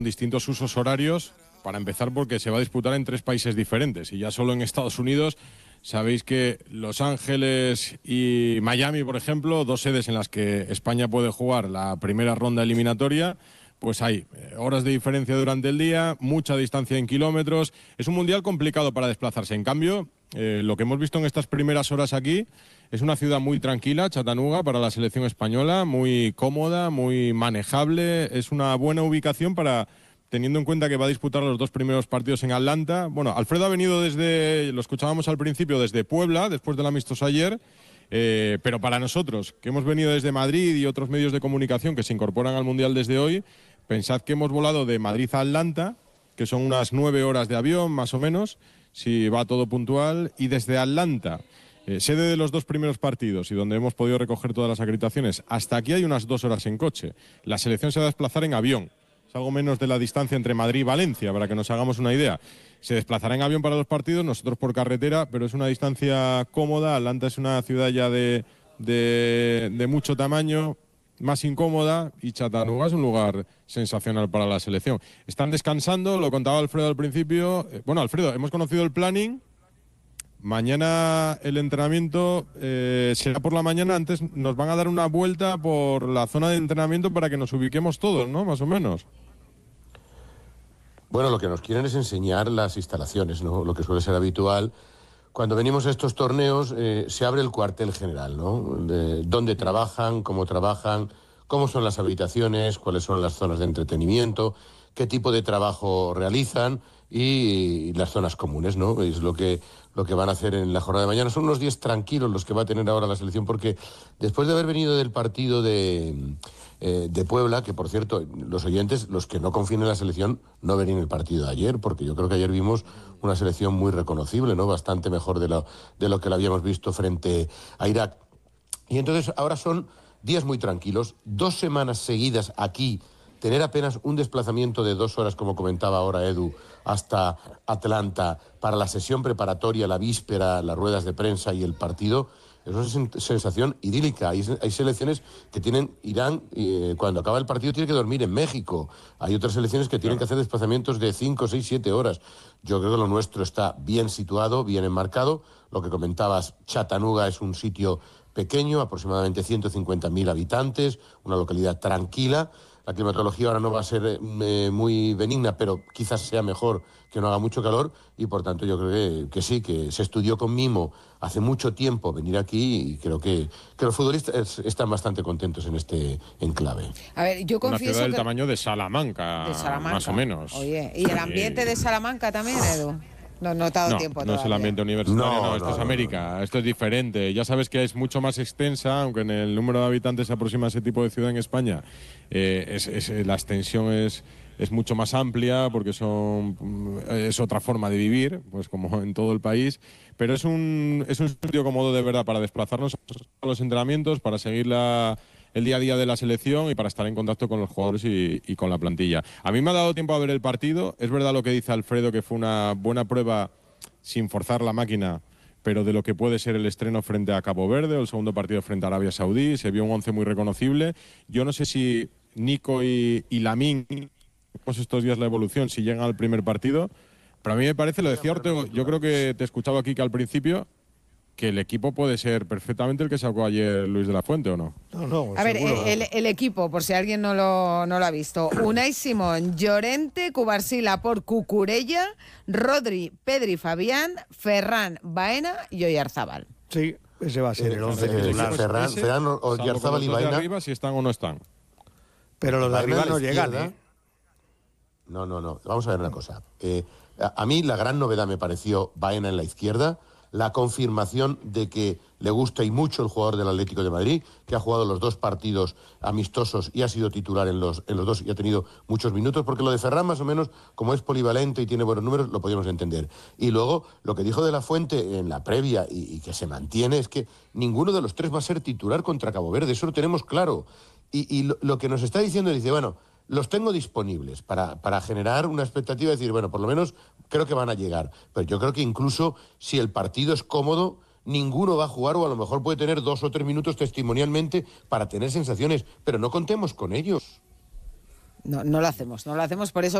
distintos usos horarios, para empezar porque se va a disputar en 3 países diferentes y ya solo en Estados Unidos sabéis que Los Ángeles y Miami, por ejemplo, 2 sedes en las que España puede jugar la primera ronda eliminatoria, pues hay horas de diferencia durante el día, mucha distancia en kilómetros, es un mundial complicado para desplazarse. En cambio, lo que hemos visto en estas primeras horas aquí es una ciudad muy tranquila, Chattanooga, para la selección española, muy cómoda, muy manejable, es una buena ubicación para, teniendo en cuenta que va a disputar los 2 primeros partidos en Atlanta. Bueno, Alfredo ha venido desde, lo escuchábamos al principio, desde Puebla, después del amistoso ayer, pero para nosotros, que hemos venido desde Madrid y otros medios de comunicación que se incorporan al Mundial desde hoy, pensad que hemos volado de Madrid a Atlanta, que son unas 9 horas de avión, más o menos, si va todo puntual, y desde Atlanta, sede de los 2 primeros partidos y donde hemos podido recoger todas las acreditaciones, hasta aquí hay unas 2 horas en coche. La selección se va a desplazar en avión. Es algo menos de la distancia entre Madrid y Valencia, para que nos hagamos una idea. Se desplazará en avión para los partidos, nosotros por carretera, pero es una distancia cómoda. Atlanta es una ciudad ya de mucho tamaño, más incómoda, y Chattanooga es un lugar sensacional para la selección. Están descansando, lo contaba Alfredo al principio. Bueno, Alfredo, hemos conocido el planning. Mañana el entrenamiento será por la mañana. Antes nos van a dar una vuelta por la zona de entrenamiento para que nos ubiquemos todos, ¿no? Más o menos. Bueno, lo que nos quieren es enseñar las instalaciones, ¿no? Lo que suele ser habitual. Cuando venimos a estos torneos se abre el cuartel general, ¿no? Dónde trabajan, cómo son las habitaciones, cuáles son las zonas de entretenimiento, qué tipo de trabajo realizan y las zonas comunes, ¿no? Es lo que van a hacer en la jornada de mañana. Son unos días tranquilos los que va a tener ahora la selección, porque después de haber venido del partido de Puebla, que por cierto, los oyentes, los que no confíen en la selección, no ven en el partido de ayer, porque yo creo que ayer vimos una selección muy reconocible, ¿no? Bastante mejor de lo que la habíamos visto frente a Irak. Y entonces ahora son días muy tranquilos, 2 semanas seguidas aquí, tener apenas un desplazamiento de 2 horas, como comentaba ahora Edu, hasta Atlanta, para la sesión preparatoria, la víspera, las ruedas de prensa y el partido, es una sensación idílica. Hay selecciones que irán, cuando acaba el partido tienen que dormir en México. Hay otras selecciones que tienen que hacer desplazamientos de 5, 6, 7 horas. Yo creo que lo nuestro está bien situado, bien enmarcado. Lo que comentabas, Chattanooga es un sitio pequeño, aproximadamente 150.000 habitantes, una localidad tranquila. La climatología ahora no va a ser muy benigna, pero quizás sea mejor que no haga mucho calor, y por tanto yo creo que sí, que se estudió con mimo hace mucho tiempo venir aquí, y creo que los futbolistas están bastante contentos en este enclave. A ver, yo confieso una ciudad del que... tamaño de Salamanca, más o menos. Oye, ¿y el ambiente de Salamanca también, Edu? No he notado tiempo todavía. No es el ambiente universitario, no, esto es América, no. Esto es diferente. Ya sabes que es mucho más extensa, aunque en el número de habitantes se aproxima a ese tipo de ciudad en España. La extensión es mucho más amplia, porque es otra forma de vivir, pues como en todo el país. Pero es un sitio cómodo de verdad para desplazarnos a los entrenamientos, para seguir el día a día de la selección y para estar en contacto con los jugadores y con la plantilla. A mí me ha dado tiempo a ver el partido. Es verdad lo que dice Alfredo, que fue una buena prueba, sin forzar la máquina, pero de lo que puede ser el estreno frente a Cabo Verde o el segundo partido frente a Arabia Saudí. Se vio un 11 muy reconocible. Yo no sé si Nico y Lamine, pues estos días la evolución, si llegan al primer partido, pero a mí me parece, lo decía Ortego, yo creo que te escuchaba aquí que al principio, que el equipo puede ser perfectamente el que sacó ayer Luis de la Fuente, ¿o no? No, a ver, el equipo, por si alguien no lo ha visto: Unai Simón, Llorente, Cubarsí, por Cucurella, Rodri, Pedri, Fabián, Ferran, Baena y Oyarzábal. Sí, ese va a ser el 11 titular. Ferran, Oyarzábal y Baena. Arriba, si están o no están. Pero los de arriba no llegan, ¿eh? No. Vamos a ver una cosa. A mí la gran novedad me pareció Baena en la izquierda, la confirmación de que le gusta y mucho el jugador del Atlético de Madrid, que ha jugado los 2 partidos amistosos y ha sido titular en los 2 y ha tenido muchos minutos, porque lo de Ferran, más o menos, como es polivalente y tiene buenos números, lo podíamos entender. Y luego, lo que dijo de la Fuente en la previa y que se mantiene, es que ninguno de los 3 va a ser titular contra Cabo Verde, eso lo tenemos claro. Y lo que nos está diciendo, dice, bueno, los tengo disponibles para generar una expectativa de decir, bueno, por lo menos creo que van a llegar. Pero yo creo que incluso si el partido es cómodo, ninguno va a jugar, o a lo mejor puede tener 2 o 3 minutos testimonialmente para tener sensaciones, pero no contemos con ellos. No lo hacemos por eso.